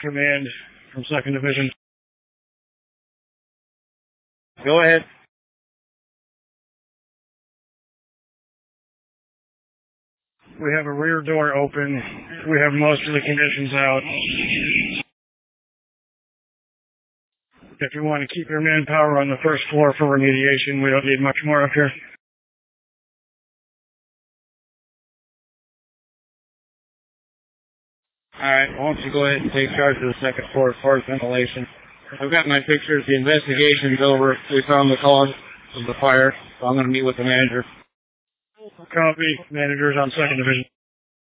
Command from 2nd Division. Go ahead. We have a rear door open. We have most of the conditions out. If you want to keep your manpower on the first floor for remediation, we don't need much more up here. Alright, why don't you go ahead and take charge of the second floor as far as ventilation. I've got my pictures. The investigation's over. We found the cause of the fire, so I'm going to meet with the manager. Copy. Managers on 2nd Division.